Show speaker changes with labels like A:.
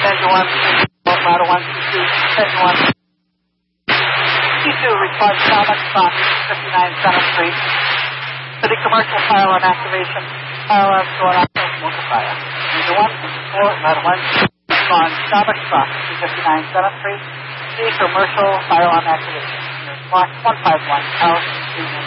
A: Engine 1, Ladder 1, C2, Engine 1. C2 requires Salmon Stock 59 7th Street. For the commercial fire alarm activation, fire alarms going off of multiplier. Engine 1, Ladder 1, on Salmon Stock 59 7th Street. The commercial fire alarm activation. Mark 151, House,